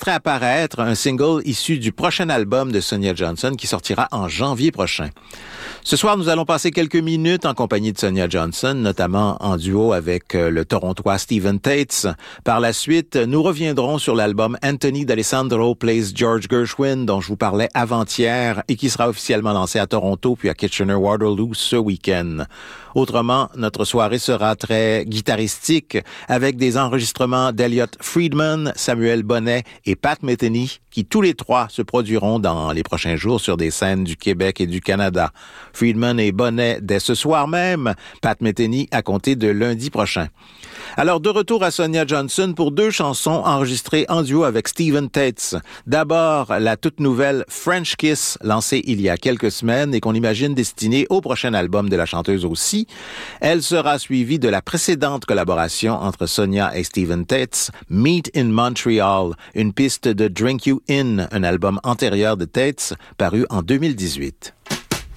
extrait à paraître, un single issu du prochain album de Sonia Johnson qui sortira en janvier prochain. Ce soir, nous allons passer quelques minutes en compagnie de Sonia Johnson, notamment en duo avec le Torontois Steven Tates. Par la suite, nous reviendrons sur l'album Anthony D'Alessandro Plays George Gershwin, dont je vous parlais avant-hier et qui sera officiellement lancé à Toronto puis à Kitchener-Waterloo ce week-end. Autrement, notre soirée sera très guitaristique avec des enregistrements d'Elliott Friedman, Samuel Bonnet et Pat Metheny qui tous les trois se produiront dans les prochains jours sur des scènes du Québec et du Canada. Friedman et Bonnet dès ce soir même, Pat Metheny à compter de lundi prochain. Alors, de retour à Sonia Johnson pour 2 chansons enregistrées en duo avec Steven Tates. D'abord, la toute nouvelle French Kiss, lancée il y a quelques semaines et qu'on imagine destinée au prochain album de la chanteuse aussi. Elle sera suivie de la précédente collaboration entre Sonia et Steven Tates, Meet in Montreal, une piste de Drink You In, un album antérieur de Tates, paru en 2018.